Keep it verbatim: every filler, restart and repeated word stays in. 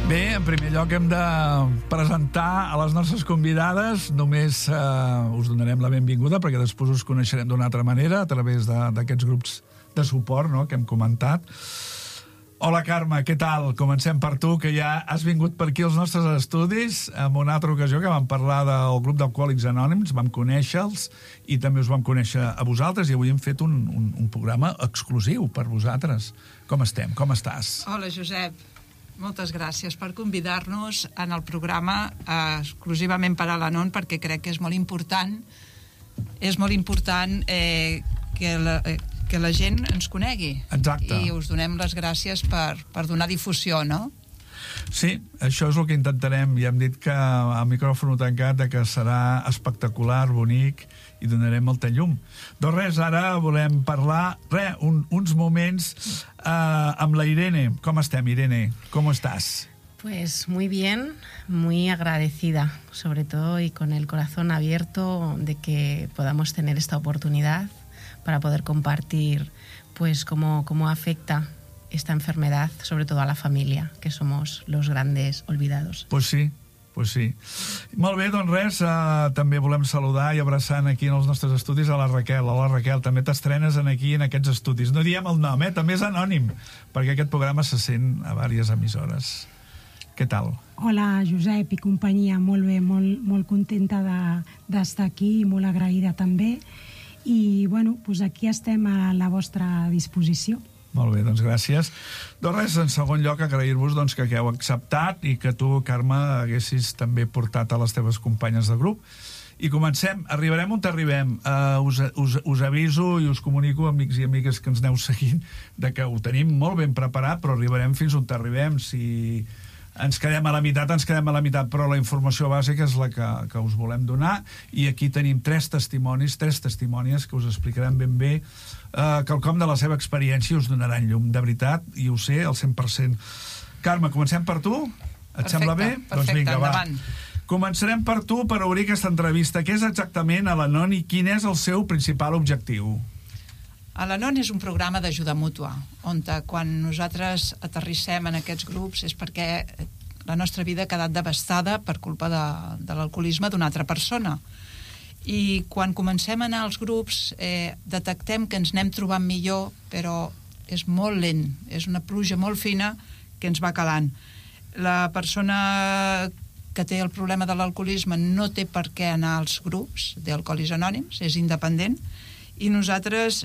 Bé, en primer lloc hem de presentar a les nostres convidades. Només eh, us donarem la benvinguda perquè després us coneixerem d'una altra manera a través d'aquests grups de suport, no?, que hem comentat. Hola, Carme, què tal? Comencem per tu, que ja has vingut per aquí als nostres estudis en una altra ocasió que vam parlar del grup d'Alcohòlics Anònims, vam conèixer-los i també us vam conèixer a vosaltres i avui hem fet un, un, un programa exclusiu per vosaltres. Com estem? Com estàs? Hola, Josep. Moltes gràcies per convidar-nos en el programa eh, exclusivament per a l'Anon, perquè crec que és molt important és molt important eh, que, la, eh, que la gent ens conegui. Exacte. I us donem les gràcies per, per donar difusió, no? Sí, això és el que intentarem. Ja hem dit que a micròfon tancat de que serà espectacular, bonic i donarem molta llum. Doncs res, ara volem parlar re, un, uns moments eh, amb la Irene. Com estem, Irene? Com estàs? Pues muy bien, muy agradecida, sobre todo y con el corazón abierto de que podamos tener esta oportunidad para poder compartir pues cómo, cómo afecta esta enfermedad, sobre todo a la familia, que somos los grandes olvidados. Pues sí, pues sí. Molt bé, doncs res, eh, també volem saludar i abraçant aquí en els nostres estudis a la Raquel. Hola, Raquel, també t'estrenes aquí en aquests estudis. No diem el nom, eh? També és anònim, perquè aquest programa se sent a diverses emissores. Què tal? Hola, Josep i companyia, molt bé, molt, molt contenta d'estar de, aquí i molt agraïda també. I, bueno, doncs aquí estem a la vostra disposició. Molt bé, doncs gràcies. Doncs res, en segon lloc, agrair-vos doncs, que hagueu acceptat i que tu, Carme, haguessis també portat a les teves companyes de grup. I comencem. Arribarem on arribem. Uh, us, us, us aviso i us comunico, amics i amigues que ens aneu seguint, de que ho tenim molt ben preparat, però arribarem fins on arribem. Si ens quedem a la meitat, ens quedem a la meitat, però la informació bàsica és la que, que us volem donar. I aquí tenim tres testimonis, tres testimònies que us explicaran ben bé Uh, quelcom de la seva experiència us donaran llum, de veritat, i ho sé, al cent per cent. Carme, comencem per tu? Et perfecte, sembla bé? Perfecte, doncs vinga, endavant. Va. Començarem per tu per obrir aquesta entrevista. Què és exactament l'Anon i quin és el seu principal objectiu? L'Anon és un programa d'ajuda mútua, on quan nosaltres aterrissem en aquests grups és perquè la nostra vida ha quedat devastada per culpa de, de l'alcoholisme d'una altra persona. I quan comencem a anar als grups eh, detectem que ens anem trobant millor, però és molt lent, és una pluja molt fina que ens va calant. La persona que té el problema de l'alcoholisme no té per què anar als grups d'Alcohòlics Anònims, és independent, i nosaltres